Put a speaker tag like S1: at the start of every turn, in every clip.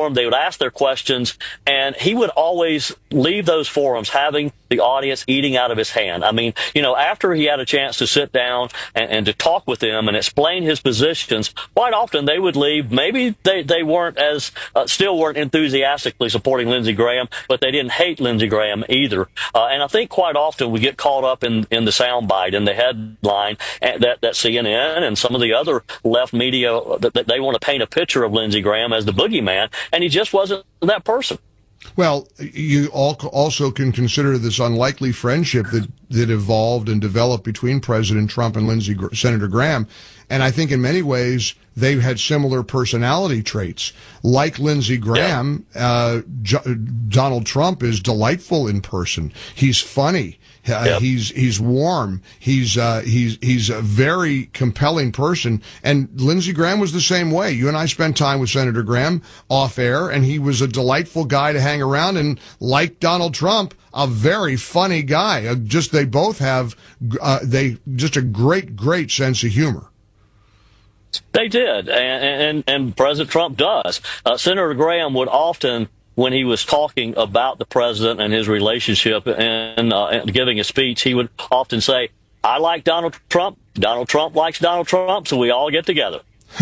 S1: forum. They would ask their questions, and he would always leave those forums having the audience eating out of his hand. I mean, after he had a chance to sit down and to talk with them and explain his positions, quite often they would leave. Maybe they weren't still weren't enthusiastically supporting Lindsey Graham, but they didn't hate Lindsey Graham either. And I think quite often we get caught up in the soundbite and the headline that CNN and some of the other left media that they want to paint a picture of Lindsey Graham as the boogeyman, and he just wasn't that person.
S2: Well, you also can consider this unlikely friendship that evolved and developed between President Trump and Senator Graham. And I think in many ways they had similar personality traits. Like Lindsey Graham, Donald Trump is delightful in person. He's funny. He's warm. He's a very compelling person. And Lindsey Graham was the same way. You and I spent time with Senator Graham off air, and he was a delightful guy to hang around. And like Donald Trump, a very funny guy. They both have just a great sense of humor.
S1: They did, and President Trump does. Senator Graham would often, when he was talking about the president and his relationship and giving a speech, he would often say, "I like Donald Trump. Donald Trump likes Donald Trump, so we all get together."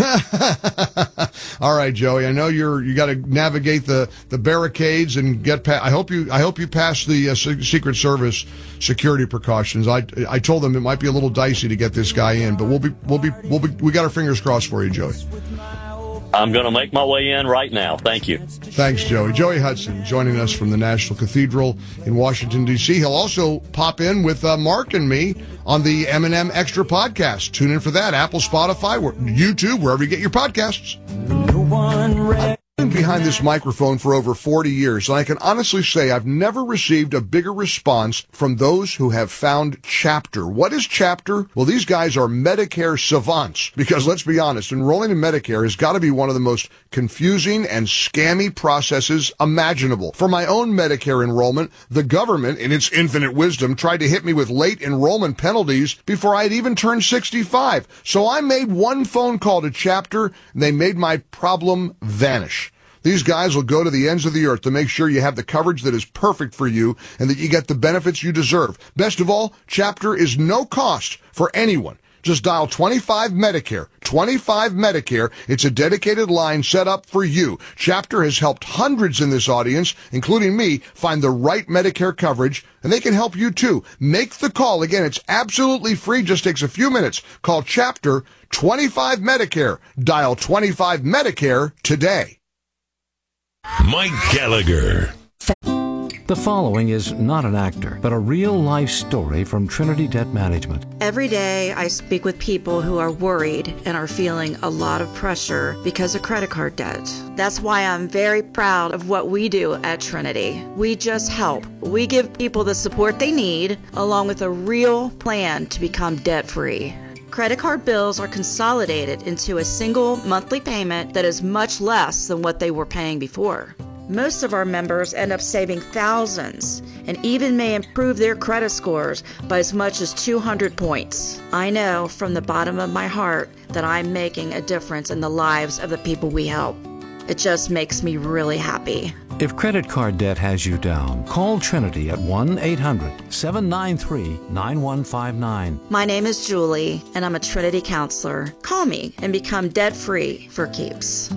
S2: All right, Joey. I know you got to navigate the barricades and get past. I hope you pass the Secret Service security precautions. I told them it might be a little dicey to get this guy in, but we got our fingers crossed for you, Joey.
S1: I'm going to make my way in right now. Thank you.
S2: Thanks, Joey. Joey Hudson joining us from the National Cathedral in Washington, D.C. He'll also pop in with Mark and me on the M&M Extra podcast. Tune in for that. Apple, Spotify, YouTube, wherever you get your podcasts. I've been behind this microphone for over 40 years, and I can honestly say I've never received a bigger response from those who have found Chapter. What is Chapter? Well, these guys are Medicare savants, because let's be honest, enrolling in Medicare has got to be one of the most confusing and scammy processes imaginable. For my own Medicare enrollment, the government, in its infinite wisdom, tried to hit me with late enrollment penalties before I'd even turned 65. So I made one phone call to Chapter, and they made my problem vanish. These guys will go to the ends of the earth to make sure you have the coverage that is perfect for you and that you get the benefits you deserve. Best of all, Chapter is no cost for anyone. Just dial 25 Medicare. 25 Medicare. It's a dedicated line set up for you. Chapter has helped hundreds in this audience, including me, find the right Medicare coverage, and they can help you too. Make the call. Again, it's absolutely free. Just takes a few minutes. Call Chapter 25 Medicare. Dial 25 Medicare today.
S3: Mike Gallagher.
S4: The following is not an actor, but a real-life story from Trinity Debt Management.
S5: Every day I speak with people who are worried and are feeling a lot of pressure because of credit card debt. That's why I'm very proud of what we do at Trinity. We just help. We give people the support they need, along with a real plan to become debt-free. Credit card bills are consolidated into a single monthly payment that is much less than what they were paying before. Most of our members end up saving thousands and even may improve their credit scores by as much as 200 points. I know from the bottom of my heart that I'm making a difference in the lives of the people we help. It just makes me really happy.
S4: If credit card debt has you down, call Trinity at 1-800-793-9159.
S5: My name is Julie, and I'm a Trinity counselor. Call me and become debt-free for keeps.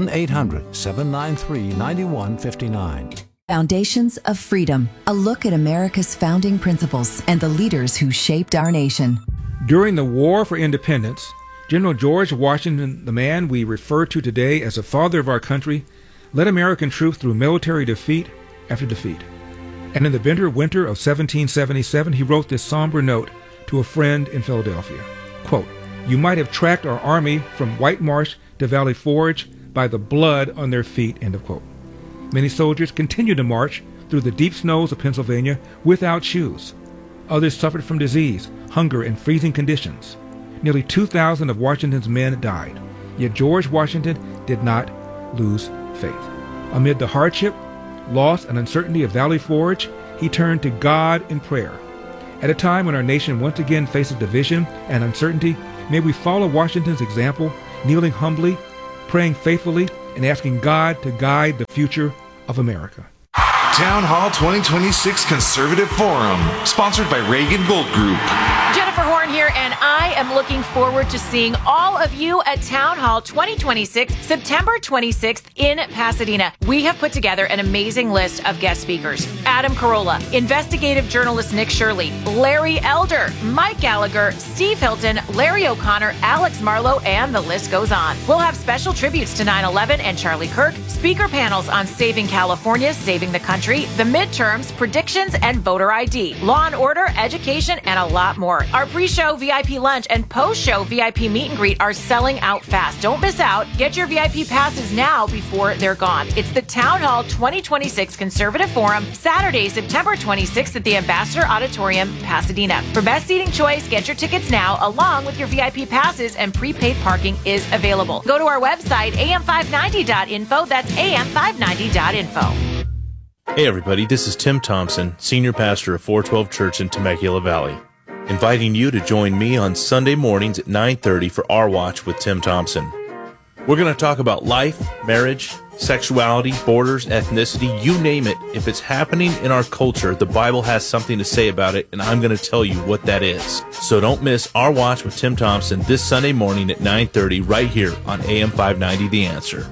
S4: 1-800-793-9159.
S6: Foundations of Freedom, a look at America's founding principles and the leaders who shaped our nation.
S7: During the War for Independence, General George Washington, the man we refer to today as the father of our country, led American troops through military defeat after defeat. And in the bitter winter of 1777, he wrote this somber note to a friend in Philadelphia. Quote, "You might have tracked our army from White Marsh to Valley Forge by the blood on their feet," end of quote. Many soldiers continued to march through the deep snows of Pennsylvania without shoes. Others suffered from disease, hunger, and freezing conditions. Nearly 2,000 of Washington's men died. Yet George Washington did not lose faith. Amid the hardship, loss, and uncertainty of Valley Forge, he turned to God in prayer. At a time when our nation once again faces division and uncertainty, may we follow Washington's example, kneeling humbly, praying faithfully, and asking God to guide the future of America.
S8: Town Hall 2026 Conservative Forum, sponsored by Reagan Gold Group.
S9: Jennifer Horn here, and I am looking forward to seeing all of you at Town Hall 2026, September 26th in Pasadena. We have put together an amazing list of guest speakers. Adam Carolla, investigative journalist Nick Shirley, Larry Elder, Mike Gallagher, Steve Hilton, Larry O'Connor, Alex Marlowe, and the list goes on. We'll have special tributes to 9/11 and Charlie Kirk, speaker panels on saving California, saving the country, the midterms, predictions, and voter ID, law and order, education, and a lot more. Our pre-show VIP lunch and post-show VIP meet and greet are selling out fast. Don't miss out. Get your VIP passes now before they're gone. It's the Town Hall 2026 Conservative Forum, Saturday, September 26th at the Ambassador Auditorium, Pasadena. For best seating choice, get your tickets now along with your VIP passes, and prepaid parking is available. Go to our website, am590.info. That's am590.info.
S10: Hey everybody, this is Tim Thompson, Senior Pastor of 412 Church in Temecula Valley, inviting you to join me on Sunday mornings at 9:30 for Our Watch with Tim Thompson. We're going to talk about life, marriage, sexuality, borders, ethnicity, you name it. If it's happening in our culture, the Bible has something to say about it, and I'm going to tell you what that is. So don't miss Our Watch with Tim Thompson this Sunday morning at 9:30 right here on AM 590 The Answer.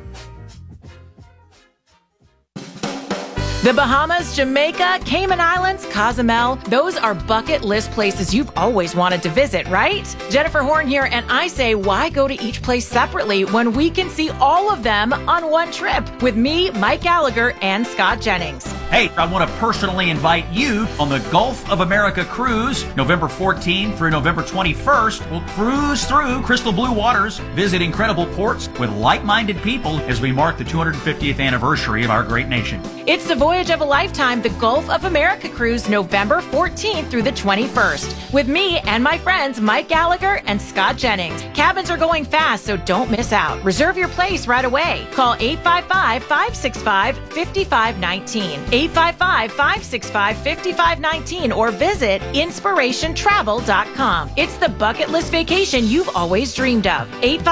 S9: The Bahamas, Jamaica, Cayman Islands, Cozumel, those are bucket list places you've always wanted to visit, right? Jennifer Horn here, and I say, why go to each place separately when we can see all of them on one trip with me, Mike Gallagher, and Scott Jennings?
S11: Hey, I want to personally invite you on the Gulf of America cruise, November 14th through November 21st. We'll cruise through crystal blue waters, visit incredible ports with like-minded people as we mark the 250th anniversary of our great nation.
S9: It's the voyage of a lifetime, the Gulf of America cruise, November 14th through the 21st, with me and my friends Mike Gallagher and Scott Jennings. Cabins are going fast, so don't miss out. Reserve your place right away. Call 855-565-5519, 855-565-5519, or visit inspirationtravel.com. It's the bucket list vacation you've always dreamed of.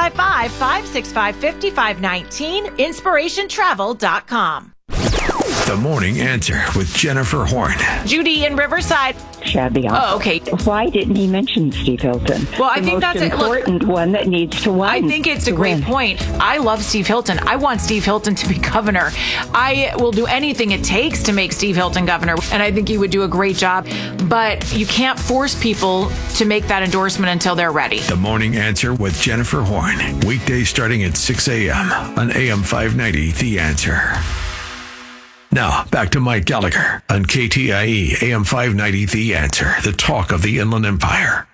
S9: 855-565-5519, inspirationtravel.com.
S3: The Morning Answer with Jennifer Horn.
S9: Judy in Riverside.
S12: Shabby.
S9: Oh, okay.
S12: Why didn't he mention Steve Hilton?
S9: Well, I think that's
S12: the most important one that needs to win.
S9: I think it's a great point. I love Steve Hilton. I want Steve Hilton to be governor. I will do anything it takes to make Steve Hilton governor, and I think he would do a great job. But you can't force people to make that endorsement until they're ready.
S3: The Morning Answer with Jennifer Horn. Weekdays starting at 6 a.m. on AM 590, The Answer. Now, back to Mike Gallagher on KTIE AM 590 The Answer, the talk of the Inland Empire.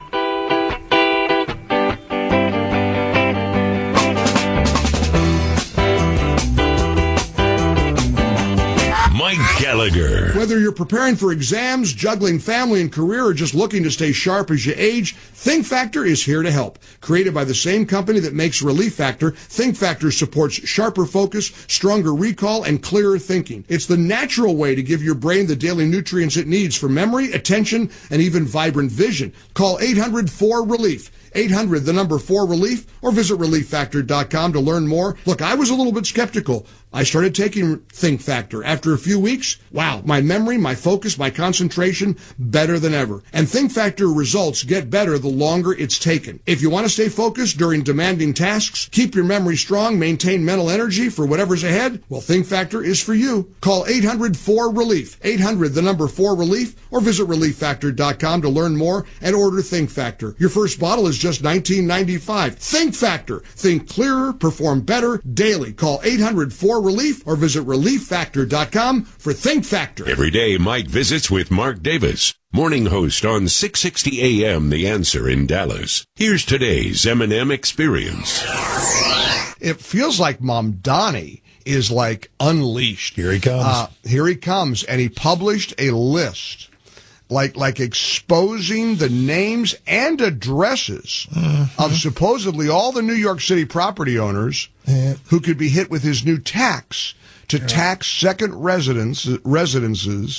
S2: Mike Gallagher. Whether you're preparing for exams, juggling family and career, or just looking to stay sharp as you age, Think Factor is here to help. Created by the same company that makes Relief Factor, Think Factor supports sharper focus, stronger recall, and clearer thinking. It's the natural way to give your brain the daily nutrients it needs for memory, attention, and even vibrant vision. Call 800-4RELIEF. 800, the number 4RELIEF, or visit ReliefFactor.com to learn more. Look, I was a little bit skeptical. I started taking Think Factor. After a few weeks, wow, my memory, my focus, my concentration, better than ever. And Think Factor results get better the longer it's taken. If you want to stay focused during demanding tasks, keep your memory strong, maintain mental energy for whatever's ahead, well, Think Factor is for you. Call 800-4RELIEF. 800, the number 4RELIEF, or visit ReliefFactor.com to learn more and order Think Factor. Your first bottle is just $19.95. Think Factor. Think clearer, perform better daily. Call 800-4RELIEF or visit ReliefFactor.com for Think Factor.
S13: Every day, Mike visits with Mark Davis, morning host on 660 AM The Answer in Dallas. Here's today's M&M Experience.
S2: It feels like Mamdani is like unleashed.
S14: Here he comes.
S2: Here he comes, and he published a list. Like exposing the names and addresses of supposedly all the New York City property owners who could be hit with his new tax to tax second residences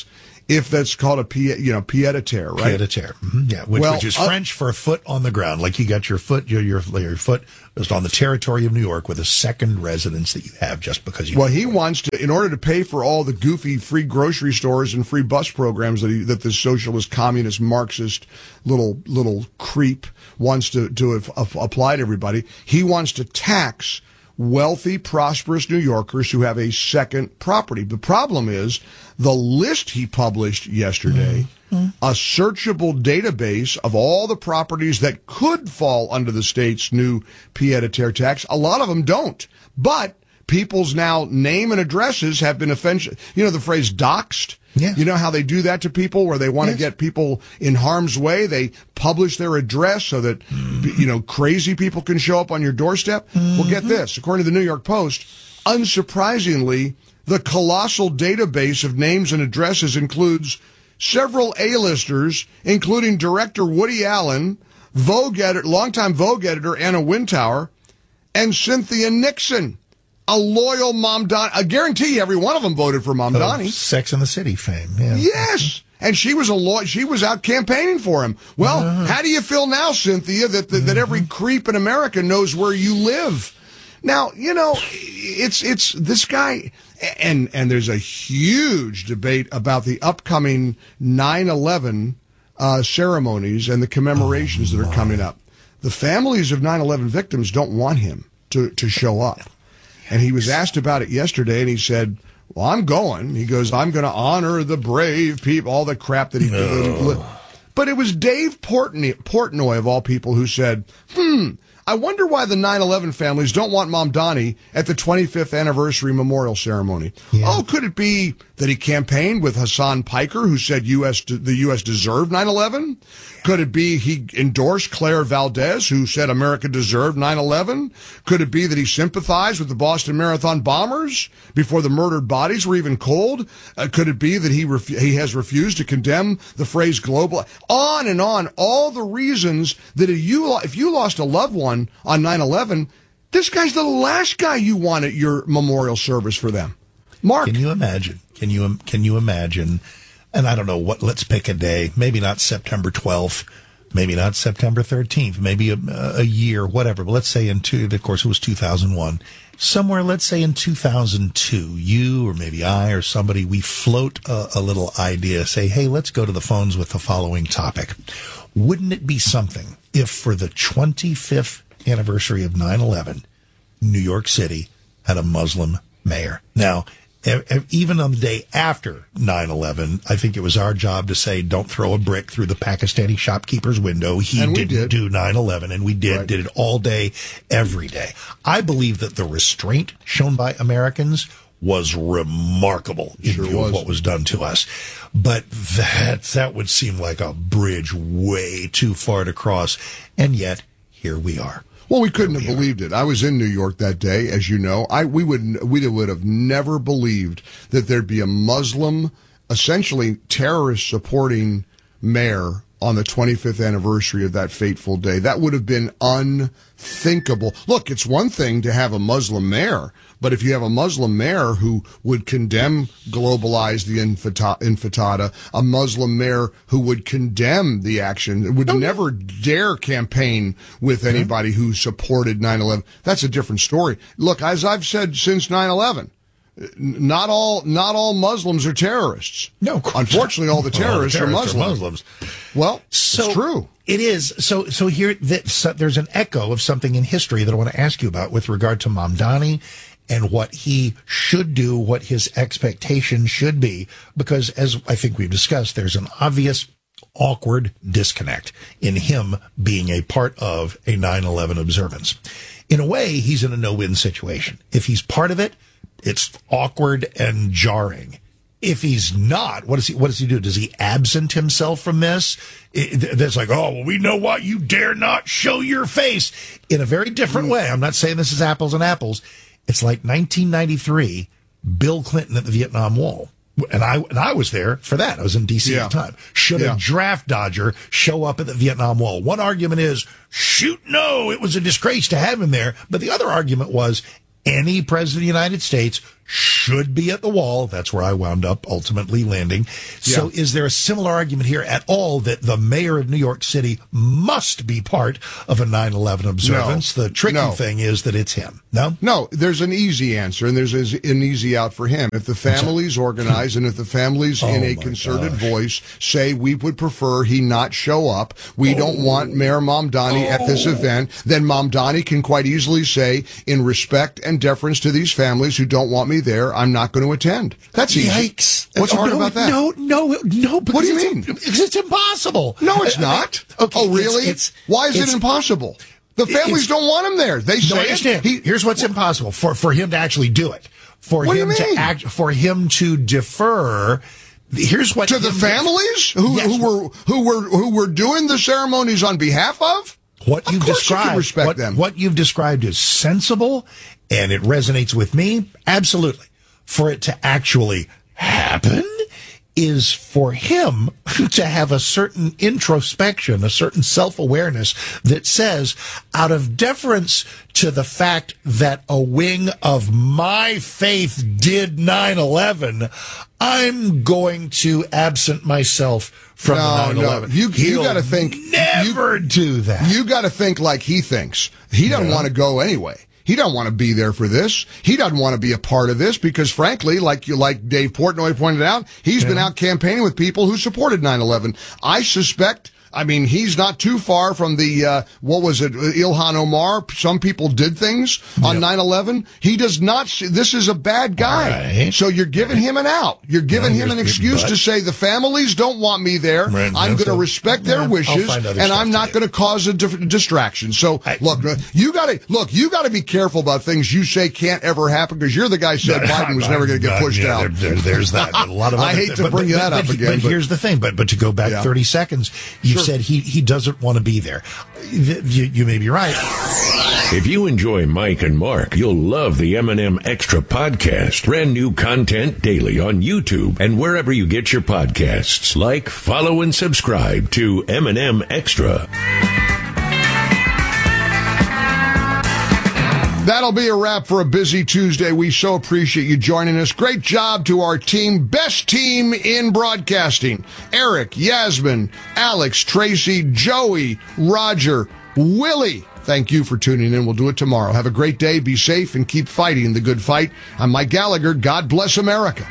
S2: if that's called a pied-à-terre, right?
S14: Pied-à-terre, yeah, which is French for a foot on the ground. Like you got your foot, your foot is on the territory of New York with a second residence that you have just because you.
S2: Well, he wants to, in order to pay for all the goofy free grocery stores and free bus programs that this socialist, communist, Marxist little creep wants to apply to everybody. He wants to tax wealthy, prosperous New Yorkers who have a second property. The problem is the list he published yesterday, a searchable database of all the properties that could fall under the state's new pied-à-terre tax. A lot of them don't. But people's now name and addresses have been offensive. You know the phrase doxed?
S14: Yeah.
S2: You know how they do that to people where they want to get people in harm's way? They publish their address so that, crazy people can show up on your doorstep. Well, get this. According to the New York Post, unsurprisingly, the colossal database of names and addresses includes several A-listers, including director Woody Allen, longtime Vogue editor Anna Wintour, and Cynthia Nixon. A loyal Mamdani. I guarantee you every one of them voted for Mamdani.
S14: Sex and the City fame. Yeah.
S2: Yes. And she was she was out campaigning for him. Well, how do you feel now, Cynthia, that every creep in America knows where you live? Now, it's this guy, and there's a huge debate about the upcoming 9/11 ceremonies and the commemorations that are coming up. The families of 9/11 victims don't want him to show up. And he was asked about it yesterday, and he said, well, I'm going. He goes, I'm going to honor the brave people, all the crap that he did. But it was Dave Portnoy, of all people, who said, I wonder why the 9/11 families don't want Mamdani at the 25th anniversary memorial ceremony. Yeah. Oh, could it be that he campaigned with Hassan Piker, who said the U.S. deserved 9/11? Could it be he endorsed Claire Valdez, who said America deserved 9/11? Could it be that he sympathized with the Boston Marathon bombers before the murdered bodies were even cold? Could it be that he has refused to condemn the phrase global? On and on. All the reasons that if you lost a loved one on 9/11, this guy's the last guy you want at your memorial service for them. Mark.
S14: Can you imagine? Can you imagine? And I don't know let's pick a day, maybe not September 12th, maybe not September 13th, maybe a year, whatever. But let's say of course it was 2001. Somewhere, let's say in 2002, you or maybe I or somebody, we float a little idea, say, hey, let's go to the phones with the following topic. Wouldn't it be something if for the 25th anniversary of 9/11, New York City had a Muslim mayor? Now, even on the day after 9/11, I think it was our job to say, don't throw a brick through the Pakistani shopkeeper's window. He didn't do 9/11, and we did it all day, every day. I believe that the restraint shown by Americans was remarkable in view of what was done to us. But that would seem like a bridge way too far to cross, and yet here we are.
S2: Well, we couldn't have believed it. I was in New York that day, as you know. We would have never believed that there'd be a Muslim, essentially terrorist-supporting mayor on the 25th anniversary of that fateful day. That would have been unthinkable. Look, it's one thing to have a Muslim mayor, but if you have a Muslim mayor who would condemn globalize the intifada, a Muslim mayor who would condemn the action, would never dare campaign with anybody who supported 9/11, that's a different story. Look, as I've said since 9/11, not all Muslims are terrorists.
S14: No,
S2: unfortunately, all the terrorists are Muslims. Well, it's true.
S14: It is. So here, there's an echo of something in history that I want to ask you about with regard to Mamdani and what he should do, what his expectations should be, because as I think we've discussed, there's an obvious awkward disconnect in him being a part of a 9/11 observance. In a way, he's in a no-win situation. If he's part of it, it's awkward and jarring. If he's not, what does he do? Does he absent himself from this? That's like, oh, well, we know what, you dare not show your face, in a very different way. I'm not saying this is apples and apples. It's like 1993, Bill Clinton at the Vietnam Wall. And I was there for that. I was in D.C. at the time. Should a draft dodger show up at the Vietnam Wall? One argument is, shoot, no, it was a disgrace to have him there. But the other argument was, any president of the United States should be at the wall. That's where I wound up ultimately landing. So is there a similar argument here at all that the mayor of New York City must be part of a 9/11 observance?
S2: No.
S14: The tricky thing is that it's him. No?
S2: No, there's an easy answer, and there's an easy out for him. If the families organize and if the families in a concerted voice say we would prefer he not show up, we don't want Mayor Mamdani at this event, then Mamdani can quite easily say, in respect and deference to these families who don't want me there, I'm not going to attend. That's easy.
S14: Yikes.
S2: What's hard about that?
S14: No.
S2: What do you mean?
S14: Because it's impossible.
S2: No, it's not.
S14: Okay,
S2: really? Why is it impossible? The families don't want him there. They say
S14: understand. Here's what's impossible for him to actually do it. For him to defer. Here's what
S2: to the families who were doing the ceremonies on behalf of.
S14: What you've described, what you've described is sensible, and it resonates with me absolutely. For it to actually happen is for him to have a certain introspection, a certain self-awareness that says, out of deference to the fact that a wing of my faith did 9/11, I'm going to absent myself from the 9/11.
S2: No. You got to think.
S14: Never do that.
S2: You got to think like he thinks. He doesn't want to go anyway. He doesn't want to be there for this. He doesn't want to be a part of this because, frankly, like Dave Portnoy pointed out, he's been out campaigning with people who supported 9/11. I suspect. I mean, he's not too far from the, what was it, Ilhan Omar. Some people did things on 9/11. He does not, this is a bad guy. Right. So you're giving him an out. You're giving him an excuse to say the families don't want me there. Right. I'm going to respect their wishes, and I'm not going to cause a distraction. So, look, you got to be careful about things you say can't ever happen because you're the guy who said Biden was never going to get pushed out.
S14: There's that. A lot of
S2: I hate to bring that up again.
S14: But here's the thing. But to go back 30 seconds, you said he doesn't want to be there. You may be right.
S13: If you enjoy Mike and Mark, you'll love the M&M Extra podcast. Brand new content daily on YouTube and wherever you get your podcasts. Like, follow, and subscribe to M&M Extra.
S2: That'll be a wrap for a busy Tuesday. We so appreciate you joining us. Great job to our team. Best team in broadcasting. Eric, Yasmin, Alex, Tracy, Joey, Roger, Willie. Thank you for tuning in. We'll do it tomorrow. Have a great day. Be safe and keep fighting the good fight. I'm Mike Gallagher. God bless America.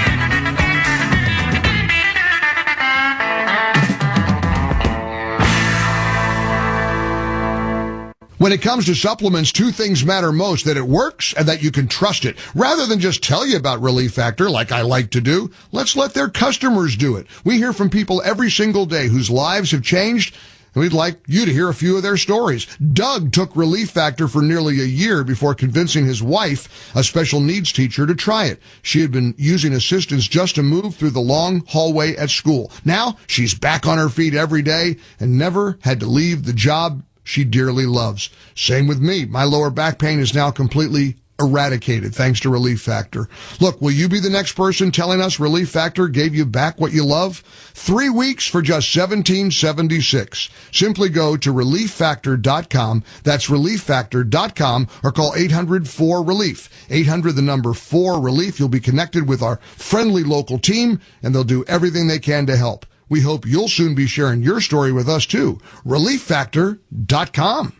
S2: When it comes to supplements, two things matter most, that it works and that you can trust it. Rather than just tell you about Relief Factor like I like to do, let's let their customers do it. We hear from people every single day whose lives have changed, and we'd like you to hear a few of their stories. Doug took Relief Factor for nearly a year before convincing his wife, a special needs teacher, to try it. She had been using assistance just to move through the long hallway at school. Now she's back on her feet every day and never had to leave the job she dearly loves. Same with me. My lower back pain is now completely eradicated thanks to Relief Factor. Look, will you be the next person telling us Relief Factor gave you back what you love? 3 weeks for just $17.76. Simply go to ReliefFactor.com. That's ReliefFactor.com, or call 800-4RELIEF. 800 the number 4-RELIEF. You'll be connected with our friendly local team, and they'll do everything they can to help. We hope you'll soon be sharing your story with us, too. ReliefFactor.com.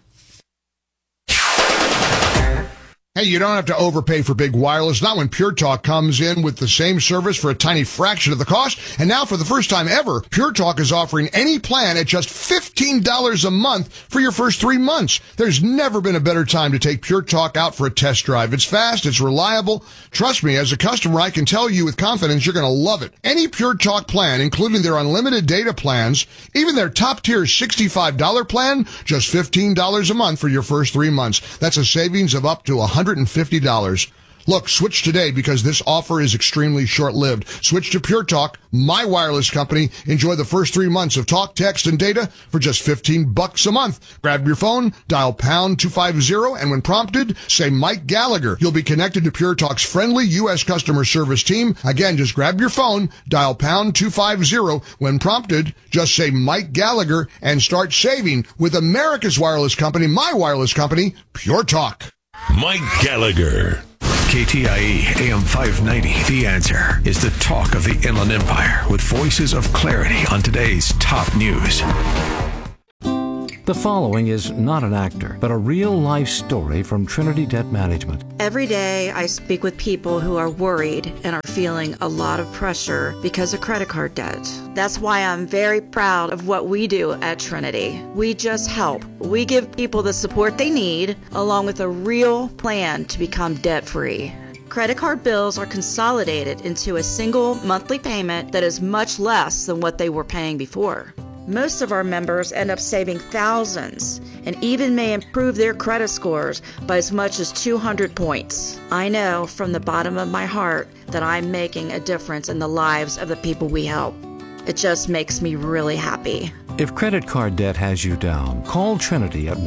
S2: Hey, you don't have to overpay for big wireless, not when Pure Talk comes in with the same service for a tiny fraction of the cost. And now, for the first time ever, Pure Talk is offering any plan at just $15 a month for your first 3 months. There's never been a better time to take Pure Talk out for a test drive. It's fast, it's reliable. Trust me, as a customer, I can tell you with confidence you're going to love it. Any Pure Talk plan, including their unlimited data plans, even their top-tier $65 plan, just $15 a month for your first 3 months. That's a savings of up to $150. Look, switch today because this offer is extremely short-lived. Switch to Pure Talk, my wireless company. Enjoy the first 3 months of talk, text, and data for just $15 a month. Grab your phone, dial pound 250, and when prompted, say Mike Gallagher. You'll be connected to Pure Talk's friendly U.S. customer service team. Again, just grab your phone, dial pound 250. When prompted, just say Mike Gallagher and start saving with America's wireless company, my wireless company, Pure Talk.
S13: Mike Gallagher.
S3: KTIE AM 590, The Answer, is the talk of the Inland Empire with voices of clarity on today's top news.
S4: The following is not an actor, but a real-life story from Trinity Debt Management.
S5: Every day I speak with people who are worried and are feeling a lot of pressure because of credit card debt. That's why I'm very proud of what we do at Trinity. We just help. We give people the support they need, along with a real plan to become debt-free. Credit card bills are consolidated into a single monthly payment that is much less than what they were paying before. Most of our members end up saving thousands and even may improve their credit scores by as much as 200 points. I know from the bottom of my heart that I'm making a difference in the lives of the people we help. It just makes me really happy.
S4: If credit card debt has you down, call Trinity at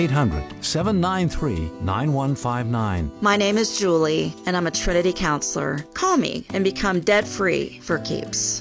S4: 1-800-793-9159.
S5: My name is Julie, and I'm a Trinity counselor. Call me and become debt-free for keeps.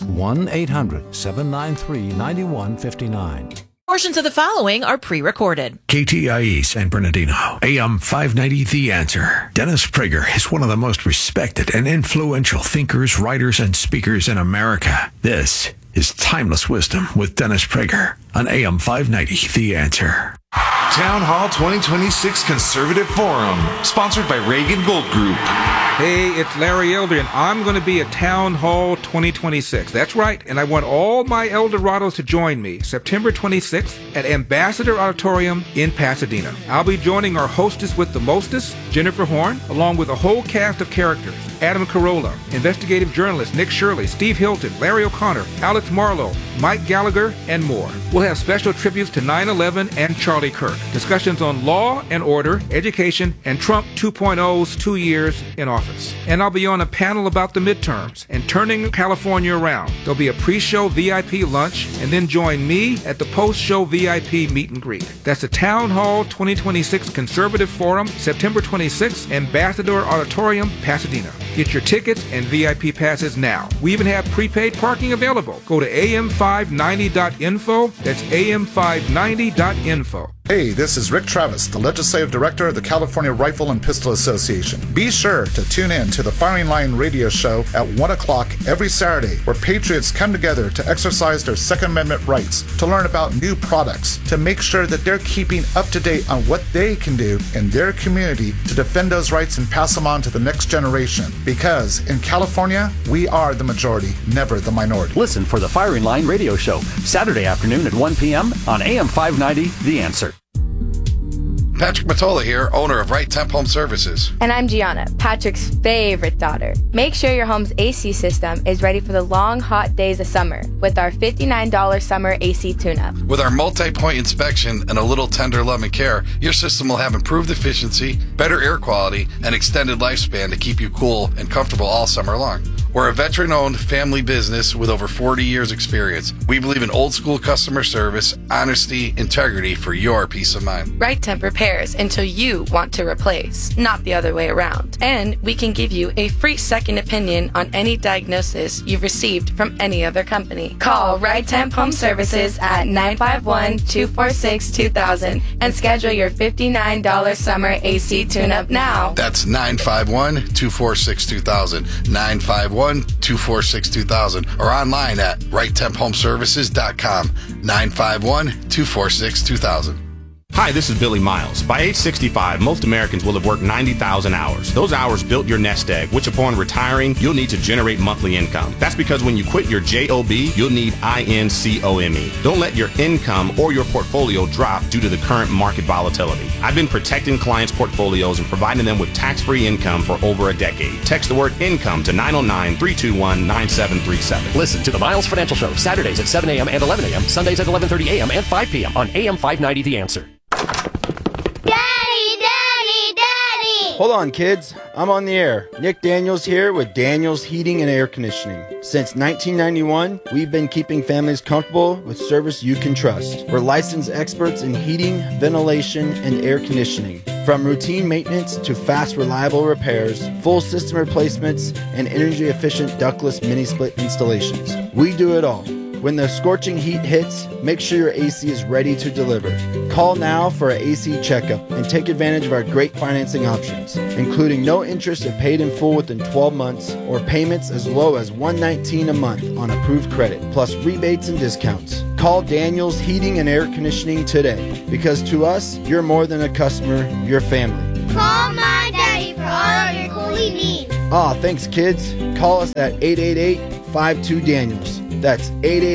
S4: 1-800-793-9159.
S9: Portions of the following are pre-recorded.
S3: KTIE San Bernardino, AM 590, The Answer. Dennis Prager is one of the most respected and influential thinkers, writers, and speakers in America. This is Timeless Wisdom with Dennis Prager on AM 590, The Answer.
S8: Town Hall 2026 Conservative Forum, sponsored by Reagan Gold Group.
S7: Hey, it's Larry Elder, and I'm going to be at Town Hall 2026. That's right, and I want all my Eldorados to join me September 26th at Ambassador Auditorium in Pasadena. I'll be joining our hostess with the mostest, Jennifer Horn, along with a whole cast of characters. Adam Carolla, investigative journalist Nick Shirley, Steve Hilton, Larry O'Connor, Alex Marlowe, Mike Gallagher, and more. We'll have special tributes to 9/11 and Charlie Kirk, discussions on law and order, education, and Trump 2.0's 2 years in office. And I'll be on a panel about the midterms and turning California around. There'll be a pre-show VIP lunch, and then join me at the post-show VIP meet and greet. That's the Town Hall 2026 Conservative Forum, September 26th, Ambassador Auditorium, Pasadena. Get your tickets and VIP passes now. We even have prepaid parking available. Go to am590.info. That's am590.info.
S15: Hey, this is Rick Travis, the Legislative Director of the California Rifle and Pistol Association. Be sure to tune in to the Firing Line radio show at 1 o'clock every Saturday, where patriots come together to exercise their Second Amendment rights, to learn about new products, to make sure that they're keeping up to date on what they can do in their community to defend those rights and pass them on to the next generation. Because in California, we are the majority, never the minority.
S16: Listen for the Firing Line radio show, Saturday afternoon at 1 p.m. on AM 590, The Answer.
S17: Patrick Matola here, owner of Right Temp Home Services.
S18: And I'm Gianna, Patrick's favorite daughter. Make sure your home's AC system is ready for the long, hot days of summer with our $59 summer AC tune-up.
S17: With our multi-point inspection and a little tender love and care, your system will have improved efficiency, better air quality, and extended lifespan to keep you cool and comfortable all summer long. We're a veteran-owned family business with over 40 years experience. We believe in old-school customer service, honesty, integrity for your peace of mind.
S18: Right Temp repairs until you want to replace, not the other way around. And we can give you a free second opinion on any diagnosis you've received from any other company. Call Right Temp Home Services at 951-246-2000 and schedule your $59 summer AC tune-up now.
S17: That's 951-246-2000, 951-246-2000, or online at righttemphomeservices.com, 951-246-2000.
S19: Hi, this is Billy Miles. By age 65, most Americans will have worked 90,000 hours. Those hours built your nest egg, which upon retiring, you'll need to generate monthly income. That's because when you quit your JOB, you'll need INCOME. Don't let your income or your portfolio drop due to the current market volatility. I've been protecting clients' portfolios and providing them with tax-free income for over a decade. Text the word income to 909-321-9737.
S16: Listen to the Miles Financial Show, Saturdays at 7 a.m. and 11 a.m., Sundays at 11:30 a.m. and 5 p.m. on AM 590 The Answer.
S20: Hold on, kids. I'm on the air. Nick Daniels here with Daniels Heating and Air Conditioning. Since 1991, we've been keeping families comfortable with service you can trust. We're licensed experts in heating, ventilation, and air conditioning. From routine maintenance to fast, reliable repairs, full system replacements, and energy-efficient ductless mini-split installations. We do it all. When the scorching heat hits, make sure your AC is ready to deliver. Call now for an AC checkup and take advantage of our great financing options, including no interest if paid in full within 12 months or payments as low as $119 a month on approved credit, plus rebates and discounts. Call Daniels Heating and Air Conditioning today, because to us, you're more than a customer, you're family.
S21: Call my daddy for all of your cooling needs.
S20: Aw, thanks kids. Call us at 888-52-DANIELS. That's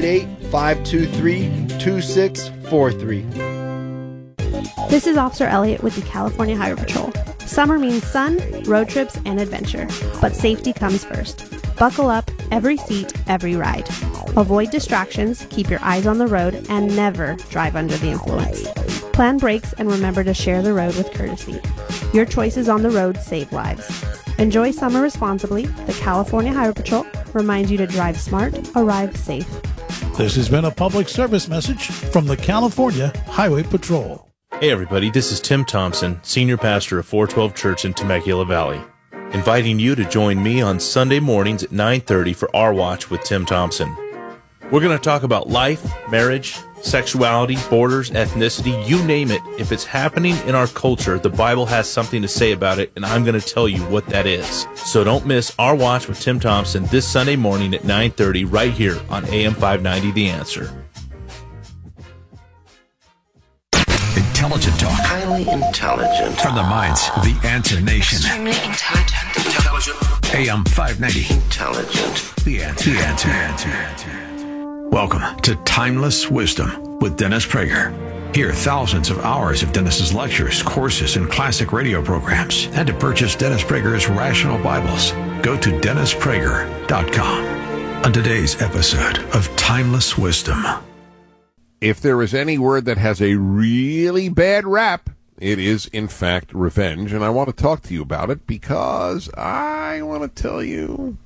S20: 888-523-2643.
S22: This is Officer Elliott with the California Highway Patrol. Summer means sun, road trips, and adventure, but safety comes first. Buckle up, every seat, every ride. Avoid distractions, keep your eyes on the road, and never drive under the influence. Plan brakes and remember to share the road with courtesy. Your choices on the road save lives. Enjoy summer responsibly. The California Highway Patrol reminds you to drive smart, arrive safe.
S23: This has been a public service message from the California Highway Patrol.
S10: Hey everybody, this is Tim Thompson, Senior Pastor of 412 Church in Temecula Valley, inviting you to join me on Sunday mornings at 9:30 for Our Watch with Tim Thompson. We're going to talk about life, marriage, sexuality, borders, ethnicity, you name it. If it's happening in our culture, the Bible has something to say about it, and I'm going to tell you what that is. So don't miss Our Watch with Tim Thompson this Sunday morning at 9:30 right here on AM 590 The Answer.
S3: Intelligent talk.
S24: Highly intelligent.
S3: From the minds of the Answer Nation.
S24: Extremely intelligent.
S3: AM 590.
S24: Intelligent.
S3: The Answer. The Answer. Welcome to Timeless Wisdom with Dennis Prager. Hear thousands of hours of Dennis's lectures, courses, and classic radio programs. And to purchase Dennis Prager's Rational Bibles, go to DennisPrager.com. On today's episode of Timeless Wisdom.
S25: If there is any word that has a really bad rap, it is, in fact, revenge. And I want to talk to you about it because I want to tell you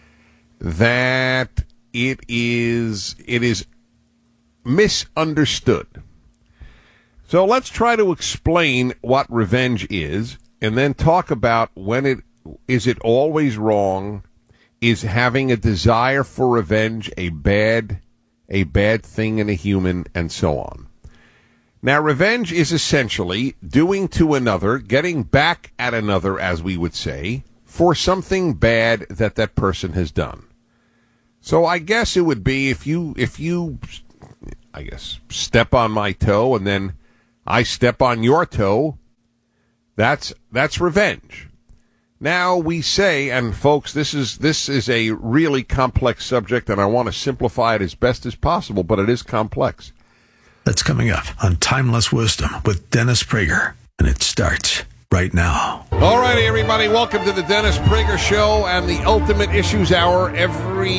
S25: that it is misunderstood. So let's try to explain what revenge is and then talk about is it always wrong? Is having a desire for revenge a bad thing in a human, and so on. Now, revenge is essentially doing to another, getting back at another, as we would say, for something bad that person has done. So I guess it would be if you I guess step on my toe and then I step on your toe, that's revenge. Now we say, and folks, this is a really complex subject, and I want to simplify it as best as possible, but it is complex.
S3: That's coming up on Timeless Wisdom with Dennis Prager, and it starts right now.
S25: All right, everybody, welcome to the Dennis Prager Show and the Ultimate Issues Hour every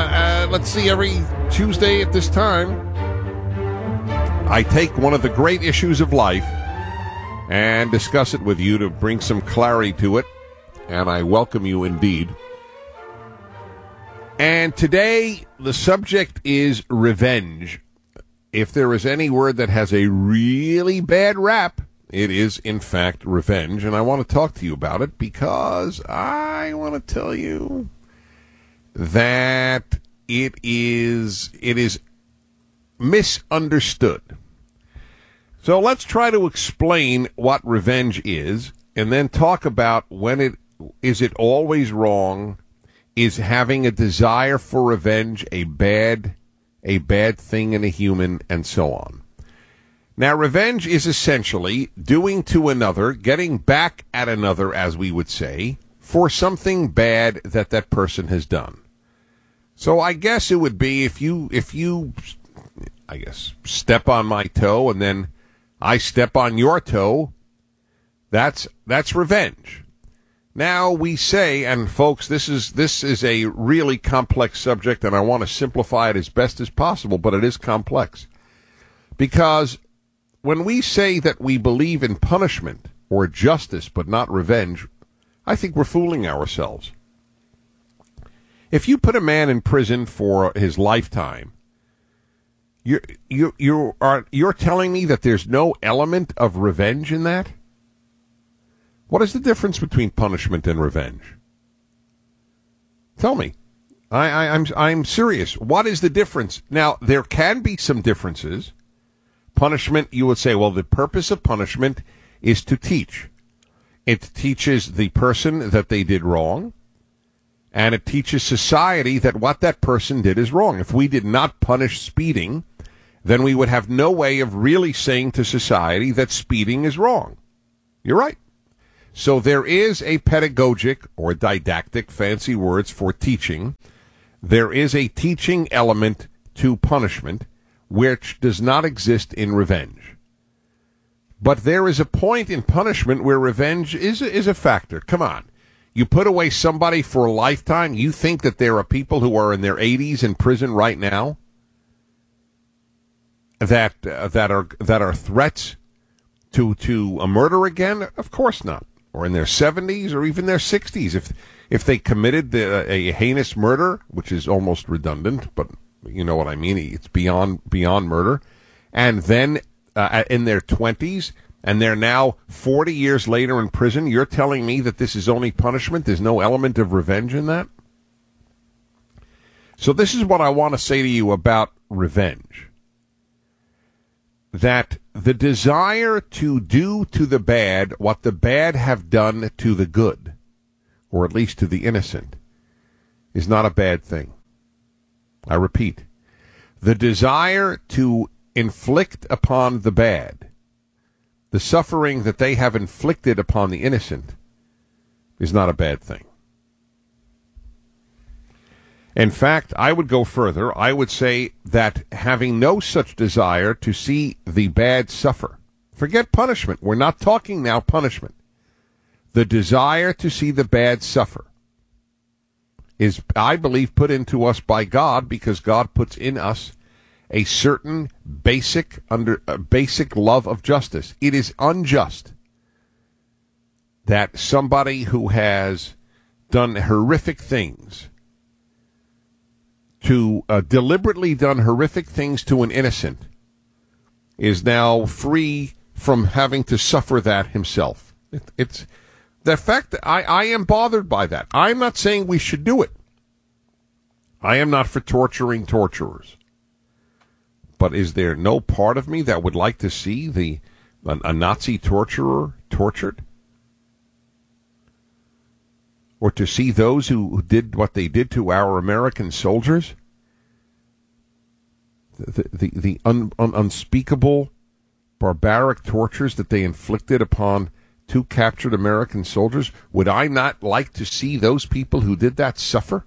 S25: Tuesday at this time. I take one of the great issues of life and discuss it with you to bring some clarity to it. And I welcome you indeed. And today, the subject is revenge. If there is any word that has a really bad rap, it is, in fact, revenge. And I want to talk to you about it because I want to tell you that it is misunderstood. So let's try to explain what revenge is and then talk about is it always wrong? Is having a desire for revenge a bad thing in a human, and so on. Now, revenge is essentially doing to another, getting back at another, as we would say, for something bad that person has done. So I guess it would be if you I guess step on my toe and then I step on your toe, that's revenge. Now we say, and folks, this is a really complex subject, and I want to simplify it as best as possible, but it is complex. Because when we say that we believe in punishment or justice but not revenge, I think we're fooling ourselves. If you put a man in prison for his lifetime, you're telling me that there's no element of revenge in that? What is the difference between punishment and revenge? Tell me. I'm serious. What is the difference? Now, there can be some differences. Punishment, you would say, well, the purpose of punishment is to teach. It teaches the person that they did wrong, and it teaches society that what that person did is wrong. If we did not punish speeding, then we would have no way of really saying to society that speeding is wrong. You're right. So there is a pedagogic or didactic, fancy words for teaching. There is a teaching element to punishment which does not exist in revenge. But there is a point in punishment where revenge is a factor. Come on. You put away somebody for a lifetime, you think that there are people who are in their 80s in prison right now that are threats to a murder again? Of course not. Or in their 70s or even their 60s. If they committed a heinous murder, which is almost redundant, but you know what I mean, it's beyond murder, and then in their 20s, and they're now 40 years later in prison, you're telling me that this is only punishment? There's no element of revenge in that? So this is what I want to say to you about revenge. That the desire to do to the bad what the bad have done to the good, or at least to the innocent, is not a bad thing. I repeat, the desire to inflict upon the bad the suffering that they have inflicted upon the innocent is not a bad thing. In fact, I would go further. I would say that having no such desire to see the bad suffer, forget punishment. We're not talking now punishment. The desire to see the bad suffer is, I believe, put into us by God, because God puts in us a certain basic love of justice. It is unjust that somebody who has done horrific things, deliberately done horrific things to an innocent, is now free from having to suffer that himself. It's the fact that I am bothered by that. I'm not saying we should do it. I am not for torturing torturers. But is there no part of me that would like to see a Nazi torturer tortured? Or to see those who did what they did to our American soldiers? The unspeakable, barbaric tortures that they inflicted upon two captured American soldiers? Would I not like to see those people who did that suffer?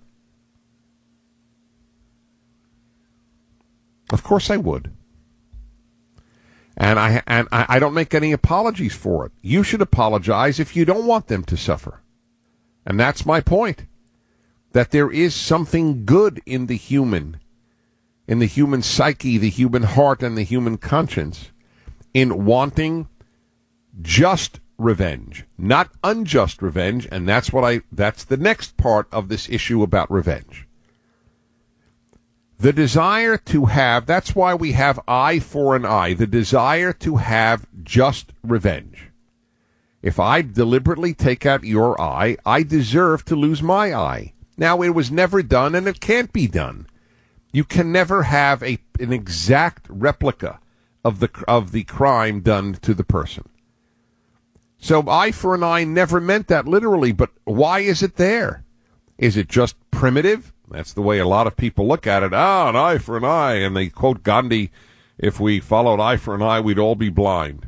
S25: Of course I would. And I don't make any apologies for it. You should apologize if you don't want them to suffer. And that's my point. That there is something good in the human psyche, the human heart, and the human conscience in wanting just revenge, not unjust revenge. And that's the next part of this issue about revenge. The desire to have, that's why we have eye for an eye, the desire to have just revenge. If I deliberately take out your eye, I deserve to lose my eye. Now, it was never done, and it can't be done. You can never have an exact replica of the crime done to the person. So eye for an eye never meant that literally, but why is it there? Is it just primitive? That's the way a lot of people look at it. An eye for an eye. And they quote Gandhi, if we followed eye for an eye, we'd all be blind.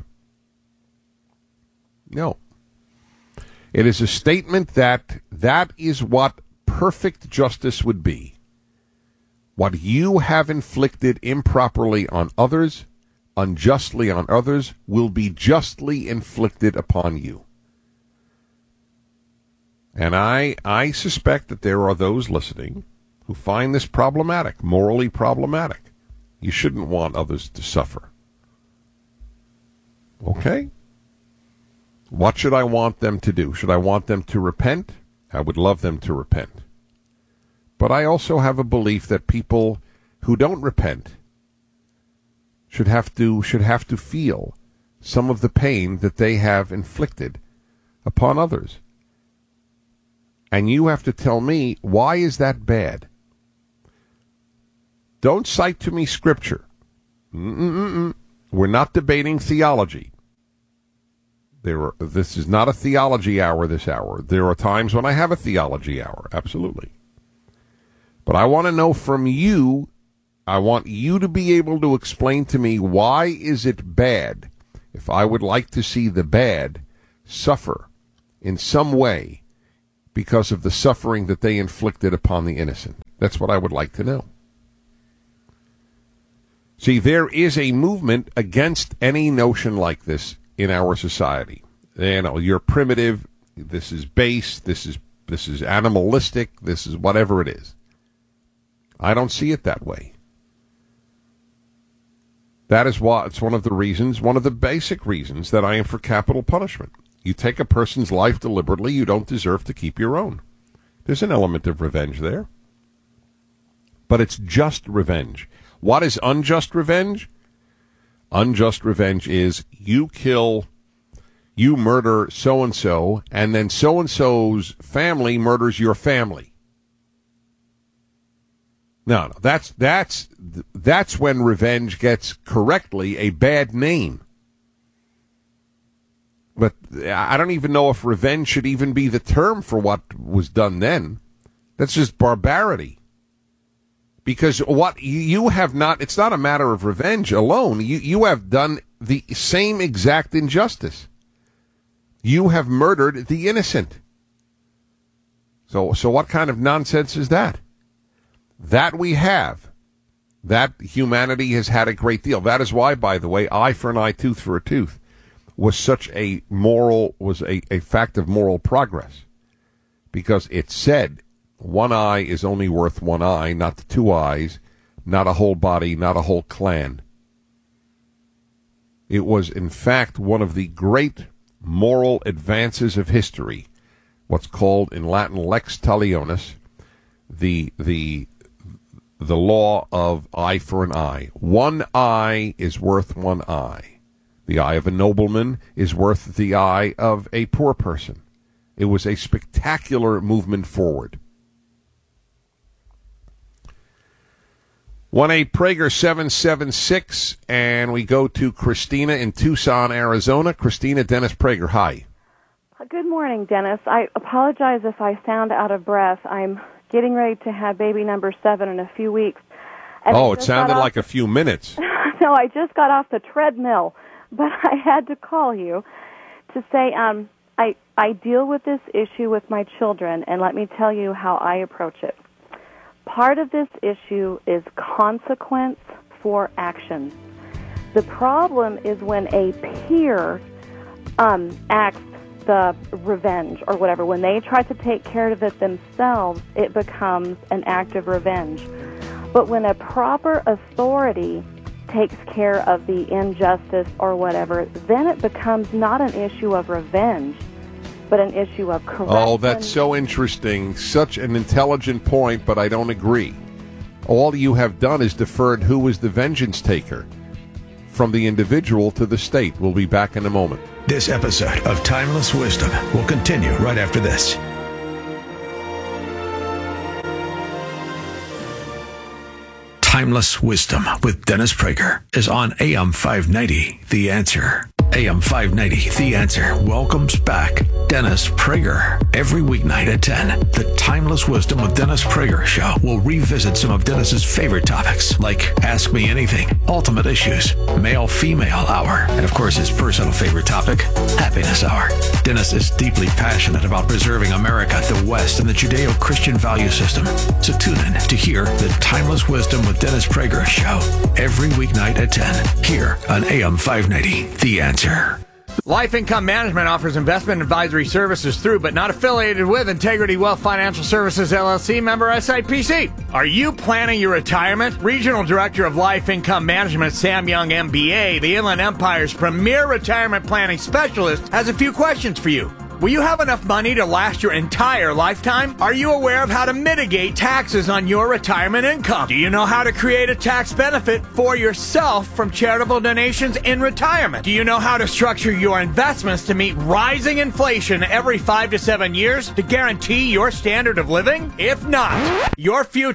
S25: No. It is a statement that is what perfect justice would be. What you have inflicted improperly on others, unjustly on others, will be justly inflicted upon you. And I suspect that there are those listening who find this problematic, morally problematic. You shouldn't want others to suffer. Okay? What should I want them to do? Should I want them to repent? I would love them to repent. But I also have a belief that people who don't repent should have to feel some of the pain that they have inflicted upon others. And you have to tell me, why is that bad? Don't cite to me scripture. We're not debating theology. This is not a theology hour this hour. There are times when I have a theology hour, absolutely. But I want to know from you, I want you to be able to explain to me, why is it bad if I would like to see the bad suffer in some way because of the suffering that they inflicted upon the innocent? That's what I would like to know. See, there is a movement against any notion like this in our society. You know, you're primitive, this is base, this is animalistic, this is whatever it is. I don't see it that way. That is why it's one of the reasons, one of the basic reasons that I am for capital punishment. You take a person's life deliberately, you don't deserve to keep your own. There's an element of revenge there. But it's just revenge. What is unjust revenge? Unjust revenge is you murder so-and-so, and then so-and-so's family murders your family. No, that's when revenge gets correctly a bad name. But I don't even know if revenge should even be the term for what was done then. That's just barbarity. Because what you have not, it's not a matter of revenge alone. You have done the same exact injustice. You have murdered the innocent. So what kind of nonsense is that? That we have. That humanity has had a great deal. That is why, by the way, eye for an eye, tooth for a tooth was such a fact of moral progress. Because it said, one eye is only worth one eye, not the two eyes, not a whole body, not a whole clan. It was, in fact, one of the great moral advances of history, what's called in Latin lex talionis, the law of eye for an eye. One eye is worth one eye. The eye of a nobleman is worth the eye of a poor person. It was a spectacular movement forward. 1-8-Prager-776, and we go to Christina in Tucson, Arizona. Christina, Dennis Prager, hi.
S1: Good morning, Dennis. I apologize if I sound out of breath. I'm getting ready to have baby number 7 in a few weeks. And
S25: it sounded like a few minutes.
S1: No, I just got off the treadmill, but I had to call you to say I deal with this issue with my children, and let me tell you how I approach it. Part of this issue is consequence for action. The problem is when a peer acts the revenge or whatever. When they try to take care of it themselves, it becomes an act of revenge. But when a proper authority takes care of the injustice or whatever, then it becomes not an issue of revenge, but an issue of correction.
S25: Oh, that's so interesting. Such an intelligent point, but I don't agree. All you have done is deferred who is the vengeance taker from the individual to the state. We'll be back in a moment.
S3: This episode of Timeless Wisdom will continue right after this. Timeless Wisdom with Dennis Prager is on AM 590, The Answer. AM 590, The Answer welcomes back Dennis Prager. Every weeknight at 10, the Timeless Wisdom with Dennis Prager show will revisit some of Dennis's favorite topics, like Ask Me Anything, Ultimate Issues, Male-Female Hour, and of course his personal favorite topic, Happiness Hour. Dennis is deeply passionate about preserving America, the West, and the Judeo-Christian value system. So tune in to hear the Timeless Wisdom with Dennis Prager show every weeknight at 10, here on AM 590, The Answer.
S6: Life Income Management offers investment advisory services through, but not affiliated with, Integrity Wealth Financial Services, LLC, member SIPC. Are you planning your retirement? Regional Director of Life Income Management, Sam Young, MBA, the Inland Empire's premier retirement planning specialist, has a few questions for you. Will you have enough money to last your entire lifetime? Are you aware of how to mitigate taxes on your retirement income? Do you know how to create a tax benefit for yourself from charitable donations in retirement? Do you know how to structure your investments to meet rising inflation every 5 to 7 years to guarantee your standard of living? If not, your future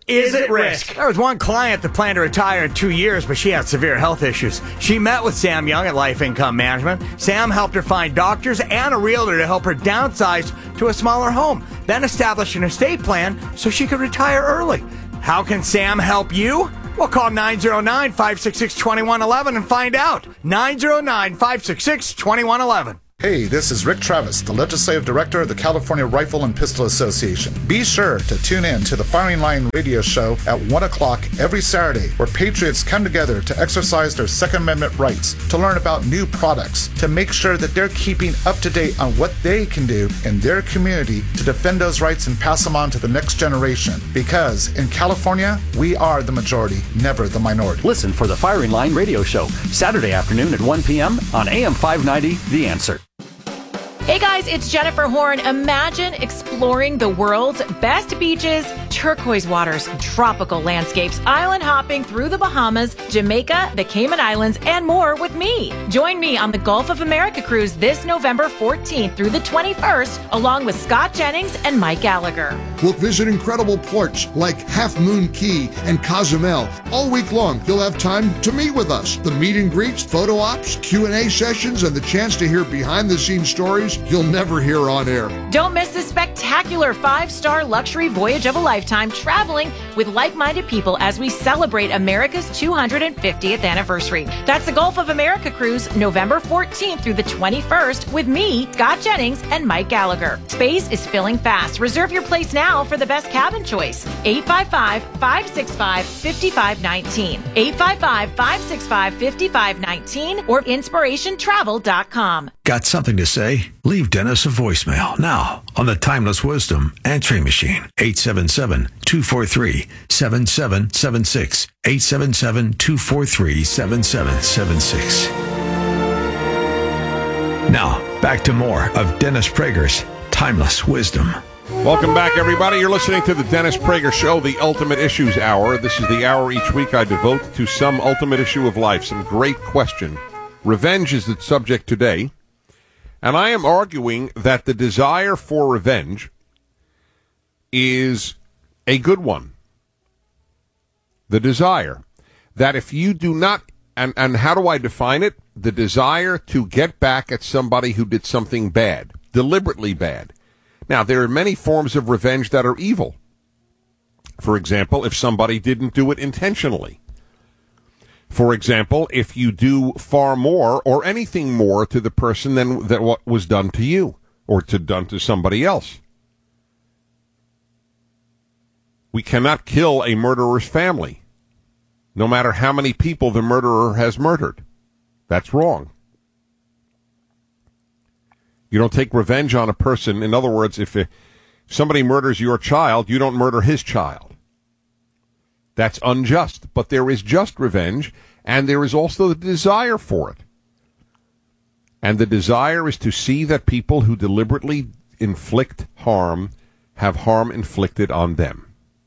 S6: is at risk. There was one client that planned to retire in 2 years, but she had severe health issues. She met with Sam Young at Life Income Management. Sam helped her find doctors and a realtor to help her downsize to a smaller home, then establish an estate plan so she could retire early. How can Sam help you? Well, call 909-566-2111 and find out. 909-566-2111.
S15: Hey, this is Rick Travis, the Legislative Director of the California Rifle and Pistol Association. Be sure to tune in to the Firing Line radio show at 1 o'clock every Saturday, where patriots come together to exercise their Second Amendment rights, to learn about new products, to make sure that they're keeping up to date on what they can do in their community to defend those rights and pass them on to the next generation. Because in California, we are the majority, never the minority.
S2: Listen for the Firing Line radio show, Saturday afternoon at 1 p.m. on AM 590, The Answer.
S9: Hey guys, it's Jennifer Horn. Imagine exploring the world's best beaches, turquoise waters, tropical landscapes, island hopping through the Bahamas, Jamaica, the Cayman Islands, and more with me. Join me on the Gulf of America cruise this November 14th through the 21st, along with Scott Jennings and Mike Gallagher.
S11: We'll visit incredible ports like Half Moon Key and Cozumel. All week long, you'll have time to meet with us. The meet and greets, photo ops, Q&A sessions, and the chance to hear behind-the-scenes stories you'll never hear on air.
S9: Don't miss this spectacular 5-star luxury voyage of a lifetime, traveling with like-minded people as we celebrate America's 250th anniversary. That's the Gulf of America cruise, November 14th through the 21st, with me, Scott Jennings, and Mike Gallagher. Space is filling fast. Reserve your place now for the best cabin choice. 855-565-5519. 855-565-5519 or inspirationtravel.com.
S3: Got something to say? Leave Dennis a voicemail now on the Timeless Wisdom Answering Machine. 877-243-7776. 877-243-7776. Now, back to more of Dennis Prager's Timeless Wisdom.
S25: Welcome back, everybody. You're listening to the Dennis Prager Show, the Ultimate Issues Hour. This is the hour each week I devote to some ultimate issue of life, some great question. Revenge is the subject today. And I am arguing that the desire for revenge is a good one. The desire that if you do not, and how do I define it? The desire to get back at somebody who did something bad, deliberately bad. Now, there are many forms of revenge that are evil. For example, if somebody didn't do it intentionally. For example, if you do far more or anything more to the person than what was done to you or done to somebody else. We cannot kill a murderer's family, no matter how many people the murderer has murdered. That's wrong. You don't take revenge on a person. In other words, if somebody murders your child, you don't murder his child. That's unjust. But there is just revenge, and there is also the desire for it. And the desire is to see that people who deliberately inflict harm have harm inflicted on them.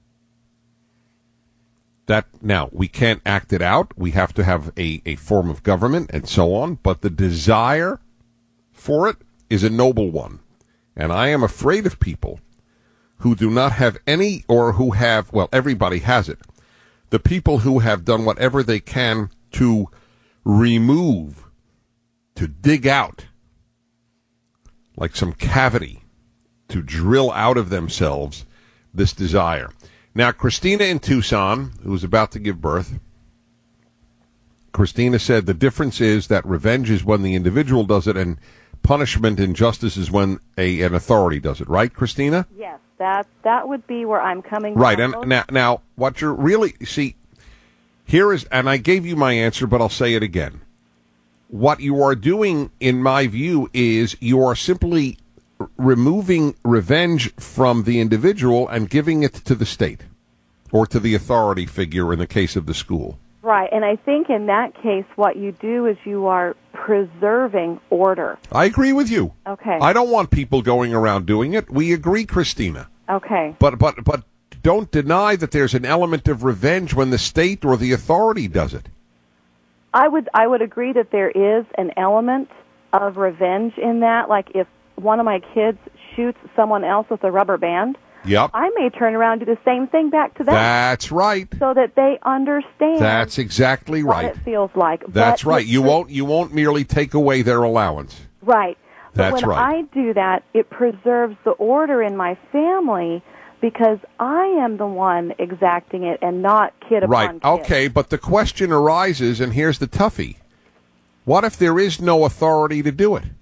S25: Now, we can't act it out. We have to have a form of government and so on. But the desire for it is a noble one. And I am afraid of people who do not have any, or who have, well, everybody has it. The people who have done whatever they can to remove, to dig out, like some cavity, to drill out of themselves this desire. Now, Christina in Tucson, who was about to give birth, Christina said the difference is that revenge is when the individual does it, and punishment and justice is when an authority does it. Right, Christina?
S1: Yes, that would be where I'm coming
S25: right,
S1: from.
S25: Right, and now what you're really, see, here is, and I gave you my answer, but I'll say it again. What you are doing, in my view, is you are simply removing revenge from the individual and giving it to the state or to the authority figure in the case of the school.
S1: Right, and I think in that case what you do is you are preserving order.
S25: I agree with you.
S1: Okay.
S25: I don't want people going around doing it. We agree, Christina.
S1: Okay.
S25: But don't deny that there's an element of revenge when the state or the authority does it.
S1: I would agree that there is an element of revenge in that. Like if one of my kids shoots someone else with a rubber band,
S25: Yep.
S1: I may turn around and do the same thing back to them.
S25: That's right.
S1: So that they understand.
S25: That's exactly right.
S1: What it feels like.
S25: That's right. You won't merely take away their allowance.
S1: Right.
S25: That's
S1: but when
S25: right.
S1: I do that, it preserves the order in my family because I am the one exacting it and not kid upon kid.
S25: Okay, but the question arises, and here's the toughie. What if there is no authority to do it?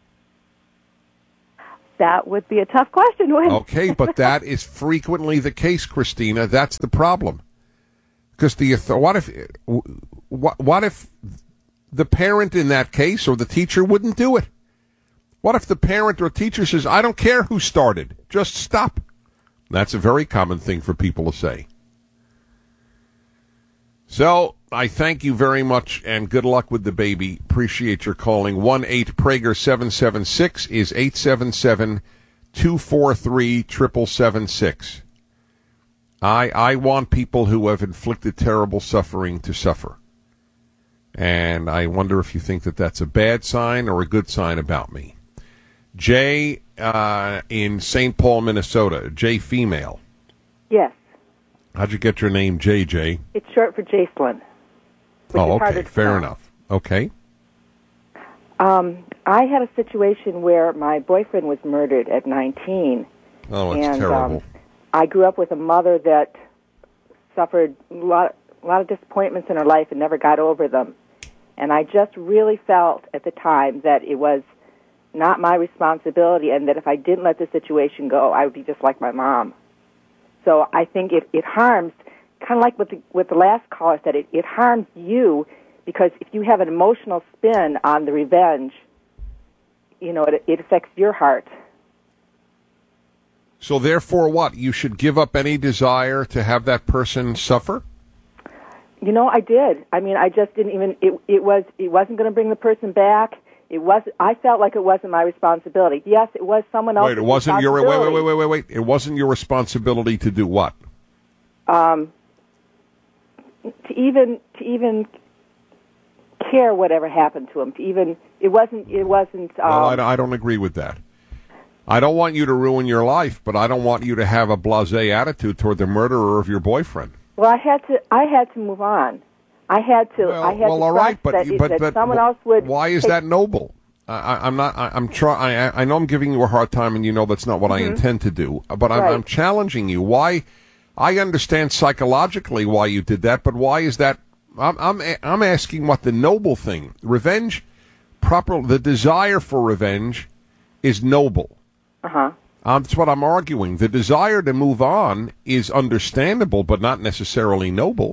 S1: That would be a tough question, wouldn't it?
S25: Okay, but that is frequently the case, Christina. That's the problem. Because what if the parent in that case or the teacher wouldn't do it? What if the parent or teacher says, I don't care who started, just stop? That's a very common thing for people to say. So, I thank you very much, and good luck with the baby. Appreciate your calling. 1-8-PRAGER-776 is 877-243-7776. I want people who have inflicted terrible suffering to suffer. And I wonder if you think that that's a bad sign or a good sign about me. Jay in St. Paul, Minnesota. Jay, female.
S4: Yes.
S25: How'd you get your name, JJ?
S4: It's short for Jacelyn.
S25: Oh, okay. Fair enough. Okay.
S4: I had a situation where my boyfriend was murdered at 19.
S25: Oh, it's terrible.
S4: I grew up with a mother that suffered a lot of disappointments in her life and never got over them. And I just really felt at the time that it was not my responsibility and that if I didn't let the situation go, I would be just like my mom. So I think it harms, kind of like what the last caller said, it harms you because if you have an emotional spin on the revenge, it affects your heart.
S25: So therefore what? You should give up any desire to have that person suffer?
S4: I did. I mean, I just didn't even, it wasn't going to bring the person back. I felt like it wasn't my responsibility. Yes, it was someone else's
S25: Wait, it wasn't your,
S4: responsibility.
S25: wait. It wasn't your responsibility to do what?
S4: To even care whatever happened to him. It wasn't.
S25: Well, I don't agree with that. I don't want you to ruin your life, but I don't want you to have a blasé attitude toward the murderer of your boyfriend.
S4: Well, I had to move on. I had to.
S25: Well, all right, but
S4: someone else would.
S25: Why is that noble? I'm not. I'm trying. I know I'm giving you a hard time, and you know that's not what I intend to do. But I'm challenging you. Why? I understand psychologically why you did that, but why is that? I'm asking what the noble thing. Revenge, the desire for revenge, is noble. That's what I'm arguing. The desire to move on is understandable, but not necessarily noble.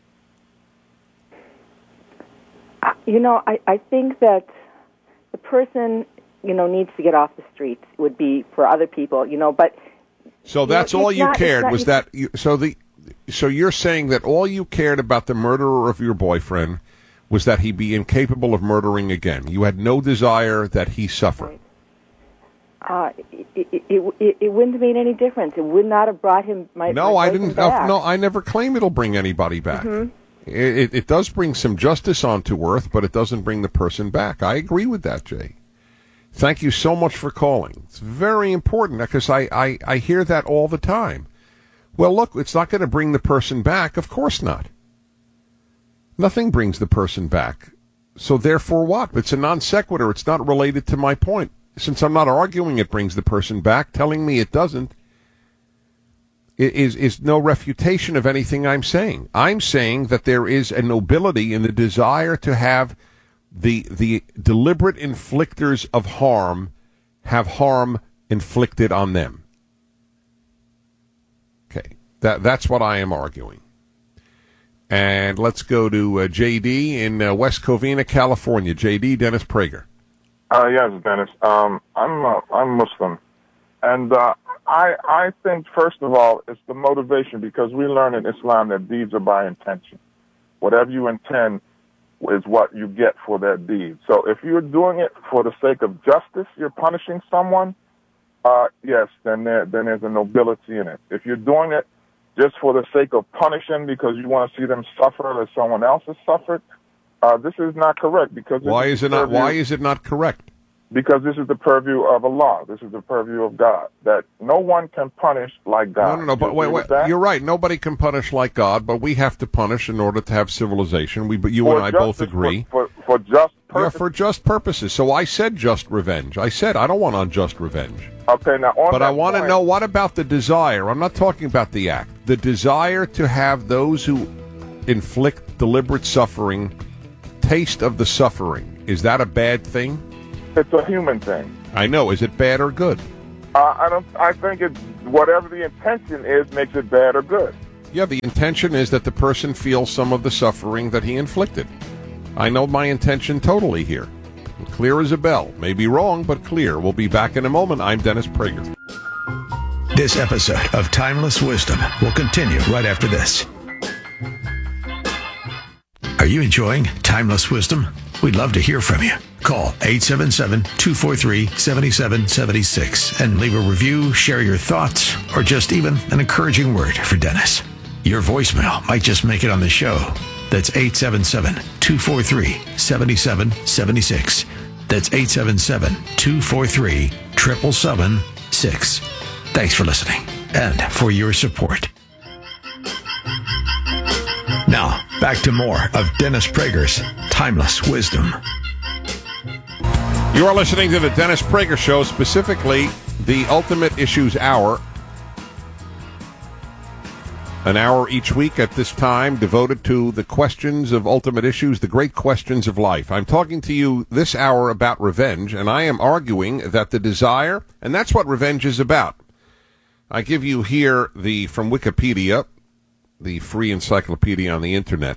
S4: I think that the person, needs to get off the streets would be for other people, but...
S25: So that's all you cared was that... So you're saying that all you cared about the murderer of your boyfriend was that he be incapable of murdering again. You had no desire that he suffer.
S4: It wouldn't have made any difference. It would not have brought him my
S25: I didn't.
S4: back.
S25: No, I never claim it'll bring anybody back. It does bring some justice onto earth, but it doesn't bring the person back. I agree with that, Jay. Thank you so much for calling. It's very important because I hear that all the time. Well, look, it's not going to bring the person back. Of course not. Nothing brings the person back. So therefore what? It's a non sequitur. It's not related to my point. Since I'm not arguing it brings the person back, telling me it doesn't is no refutation of anything I'm saying. I'm saying that there is a nobility in the desire to have the deliberate inflictors of harm have harm inflicted on them. Okay, that's what I am arguing. And let's go to J.D. in West Covina, California. J.D. Dennis Prager.
S5: Yes, Dennis. I'm Muslim, and I think first of all it's the motivation because we learn in Islam that deeds are by intention. Whatever you intend is what you get for that deed. So if you're doing it for the sake of justice, you're punishing someone. Yes, then there's a nobility in it. If you're doing it just for the sake of punishing because you want to see them suffer as someone else has suffered. This is not correct because
S25: why is it not correct?
S5: Because this is the purview of Allah. This is the purview of God. That no one can punish like God.
S25: No. But wait. You're right. Nobody can punish like God, but we have to punish in order to have civilization. You and I both agree.
S5: For just purposes.
S25: Yeah, for just purposes. So I said just revenge. I said I don't want unjust revenge.
S5: Okay, now
S25: but I want to know, what about the desire? I'm not talking about the act. The desire to have those who inflict deliberate suffering taste of the suffering. Is that a bad thing?
S5: It's a human thing.
S25: I know. Is it bad or good?
S5: I think it's whatever the intention is makes it bad or good.
S25: Yeah, the intention is that the person feels some of the suffering that he inflicted. I know my intention totally here. Clear as a bell. May be wrong, but clear. We'll be back in a moment. I'm Dennis Prager.
S3: This episode of Timeless Wisdom will continue right after this. Are you enjoying Timeless Wisdom? We'd love to hear from you. Call 877-243-7776 and leave a review, share your thoughts, or just even an encouraging word for Dennis. Your voicemail might just make it on the show. That's 877-243-7776. That's 877-243-7776. Thanks for listening and for your support. Now, back to more of Dennis Prager's Timeless Wisdom.
S25: You are listening to the Dennis Prager Show, specifically the Ultimate Issues Hour. An hour each week at this time devoted to the questions of ultimate issues, the great questions of life. I'm talking to you this hour about revenge, and I am arguing that the desire, and that's what revenge is about. I give you here from Wikipedia, the free encyclopedia on the internet.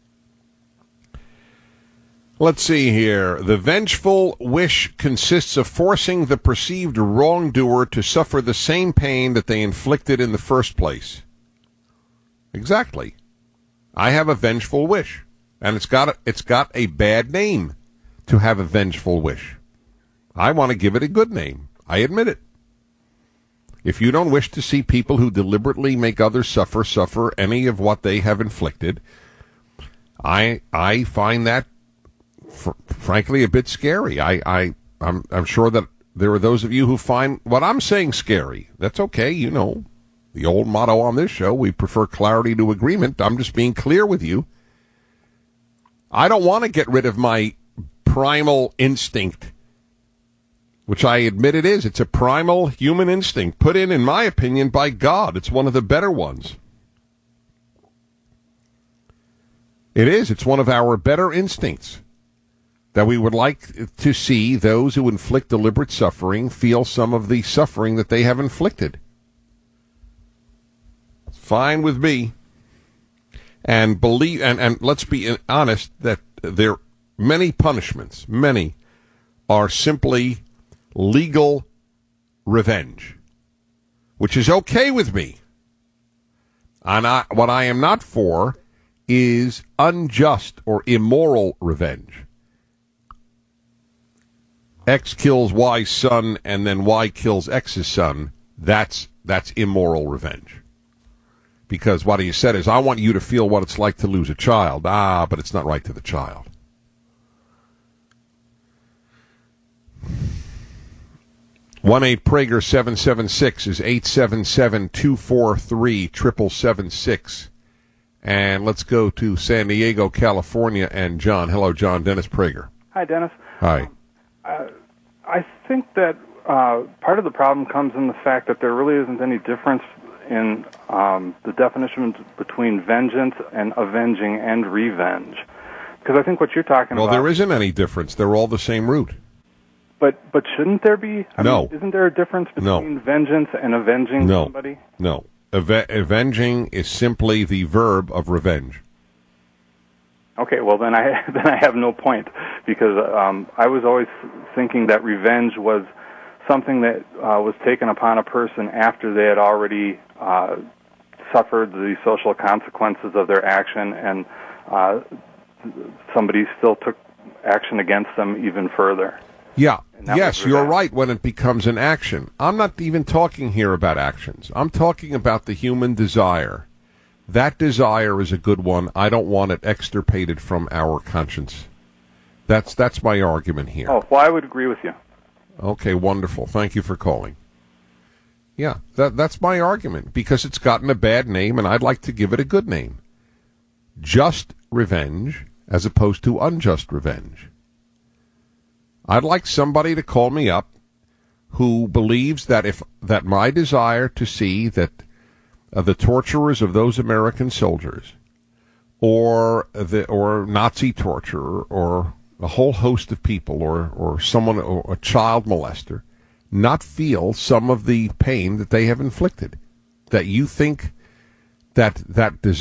S25: Let's see here. The vengeful wish consists of forcing the perceived wrongdoer to suffer the same pain that they inflicted in the first place. Exactly. I have a vengeful wish, and it's got a bad name to have a vengeful wish. I want to give it a good name. I admit it. If you don't wish to see people who deliberately make others suffer any of what they have inflicted, I find that frankly a bit scary. I'm sure that there are those of you who find what I'm saying scary. That's okay, you know. The old motto on this show, we prefer clarity to agreement. I'm just being clear with you. I don't want to get rid of my primal instinct, which I admit it is. It's a primal human instinct put in my opinion, by God. It's one of the better ones. It is. It's one of our better instincts, that we would like to see those who inflict deliberate suffering feel some of the suffering that they have inflicted. Fine with me. And believe, and let's be honest, that there many punishments, many are simply legal revenge, which is okay with me. And what I am not for is unjust or immoral revenge. X kills Y's son, and then Y kills X's son. That's immoral revenge. Because what he said is, I want you to feel what it's like to lose a child. But it's not right to the child. Prager 776 is 877-243-7776. And let's go to San Diego, California, and John. Hello, John. Dennis Prager.
S7: Hi, Dennis.
S25: Hi.
S7: I think that part of the problem comes in the fact that there really isn't any difference in the definitions between vengeance and avenging and revenge. Because I think what you're talking about...
S25: Well, there isn't any difference. They're all the same root.
S7: But shouldn't there be?
S25: No.
S7: Isn't there a difference between vengeance and avenging somebody?
S25: No. Avenging is simply the verb of revenge.
S7: Okay, well then I have no point, because I was always thinking that revenge was something that was taken upon a person after they had already suffered the social consequences of their action, and somebody still took action against them even further.
S25: Yeah. Yes, you're right when it becomes an action. I'm not even talking here about actions. I'm talking about the human desire. That desire is a good one. I don't want it extirpated from our conscience. That's my argument here.
S7: Oh, well, I would agree with you.
S25: Okay, wonderful. Thank you for calling. Yeah, that's my argument, because it's gotten a bad name, and I'd like to give it a good name. Just revenge as opposed to unjust revenge. I'd like somebody to call me up who believes that that my desire to see that the torturers of those American soldiers, or Nazi torturer, or a whole host of people, or someone, or a child molester, not feel some of the pain that they have inflicted. That you think that desire